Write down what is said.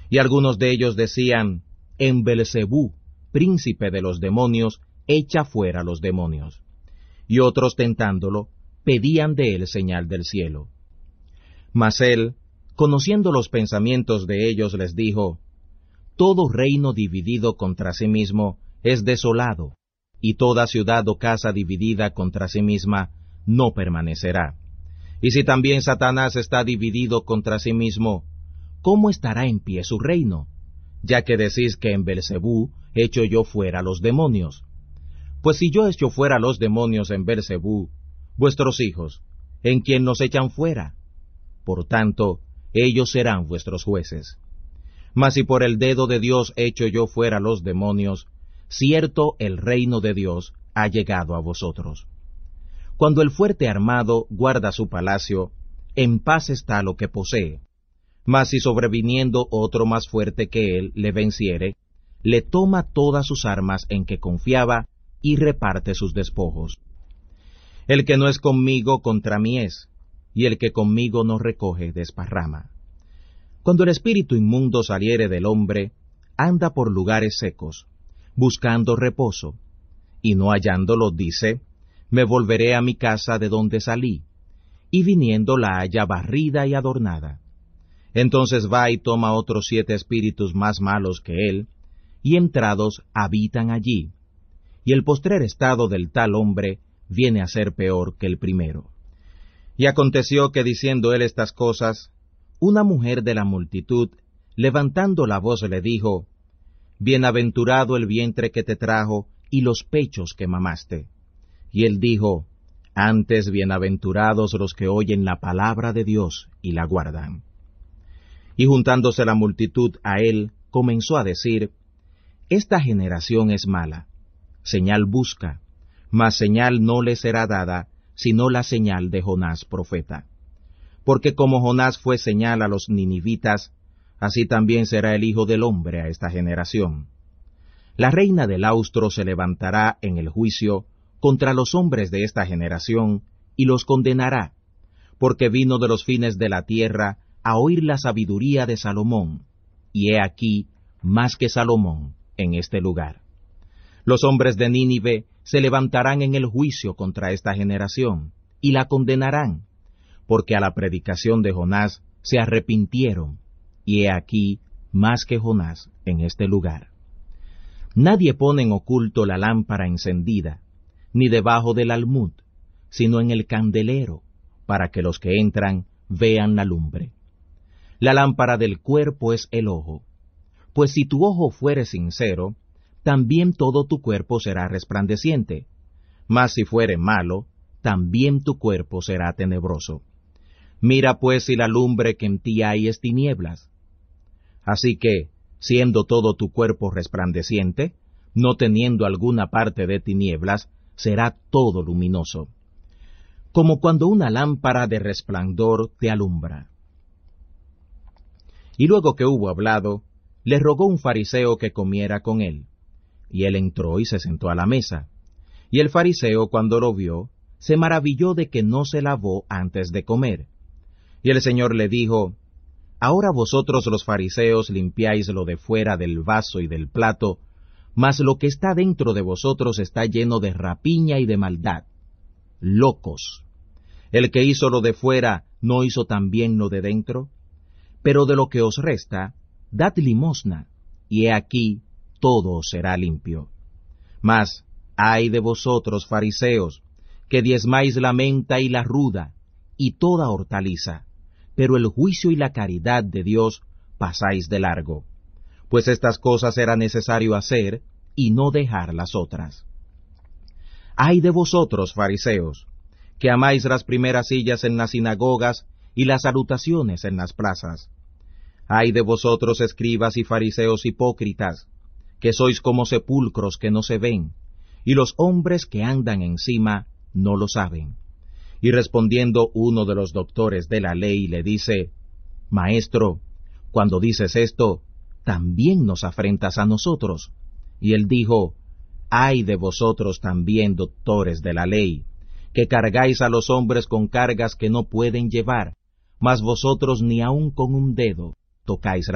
Y algunos de ellos decían: en Beelzebú, príncipe de los demonios, echa fuera los demonios. Y otros, tentándolo, pedían de él señal del cielo. Mas él, conociendo los pensamientos de ellos, les dijo: todo reino dividido contra sí mismo es desolado, y toda ciudad o casa dividida contra sí misma no permanecerá. Y si también Satanás está dividido contra sí mismo, ¿cómo estará en pie su reino? Ya que decís que en Beelzebú echo yo fuera los demonios. Pues si yo echo fuera los demonios en Beelzebú, vuestros hijos, ¿en quién los echan fuera? Por tanto, ellos serán vuestros jueces. Mas si por el dedo de Dios echo yo fuera los demonios, cierto el reino de Dios ha llegado a vosotros. Cuando el fuerte armado guarda su palacio, en paz está lo que posee. Mas si sobreviniendo otro más fuerte que él le venciere, le toma todas sus armas en que confiaba y reparte sus despojos. El que no es conmigo contra mí es, y el que conmigo no recoge desparrama. Cuando el espíritu inmundo saliere del hombre, anda por lugares secos, buscando reposo, y no hallándolo dice: me volveré a mi casa de donde salí, y viniendo la halla barrida y adornada. Entonces va y toma otros 7 espíritus más malos que él, y entrados habitan allí, y el postrer estado del tal hombre viene a ser peor que el primero. Y aconteció que diciendo él estas cosas, una mujer de la multitud, levantando la voz, le dijo: bienaventurado el vientre que te trajo, y los pechos que mamaste. Y él dijo: antes bienaventurados los que oyen la palabra de Dios y la guardan. Y juntándose la multitud a él, comenzó a decir: esta generación es mala, señal busca, mas señal no le será dada, sino la señal de Jonás profeta. Porque como Jonás fue señal a los ninivitas, así también será el Hijo del Hombre a esta generación. La reina del austro se levantará en el juicio contra los hombres de esta generación, y los condenará, porque vino de los fines de la tierra a oír la sabiduría de Salomón, y he aquí más que Salomón en este lugar. Los hombres de Nínive se levantarán en el juicio contra esta generación, y la condenarán, porque a la predicación de Jonás se arrepintieron, y he aquí más que Jonás en este lugar. Nadie pone en oculto la lámpara encendida, ni debajo del almud, sino en el candelero, para que los que entran vean la lumbre. La lámpara del cuerpo es el ojo. Pues si tu ojo fuere sincero, también todo tu cuerpo será resplandeciente. Mas si fuere malo, también tu cuerpo será tenebroso. Mira pues si la lumbre que en ti hay es tinieblas. Así que, siendo todo tu cuerpo resplandeciente, no teniendo alguna parte de tinieblas, será todo luminoso. Como cuando una lámpara de resplandor te alumbra. Y luego que hubo hablado, le rogó un fariseo que comiera con él. Y él entró y se sentó a la mesa. Y el fariseo, cuando lo vio, se maravilló de que no se lavó antes de comer. Y el Señor le dijo: ahora vosotros los fariseos limpiáis lo de fuera del vaso y del plato, mas lo que está dentro de vosotros está lleno de rapiña y de maldad. Locos. El que hizo lo de fuera, ¿no hizo también lo de dentro? Pero de lo que os resta, dad limosna, y he aquí, todo os será limpio. Mas, ay de vosotros, fariseos, que diezmáis la menta y la ruda, y toda hortaliza, pero el juicio y la caridad de Dios pasáis de largo. Pues estas cosas era necesario hacer, y no dejar las otras. Ay de vosotros, fariseos, que amáis las primeras sillas en las sinagogas y las salutaciones en las plazas. Ay de vosotros, escribas y fariseos hipócritas, que sois como sepulcros que no se ven, y los hombres que andan encima no lo saben. Y respondiendo uno de los doctores de la ley le dice: Maestro, cuando dices esto, también nos afrentas a nosotros. Y él dijo: Ay de vosotros también, doctores de la ley, que cargáis a los hombres con cargas que no pueden llevar, mas vosotros ni aun con un dedo tocáis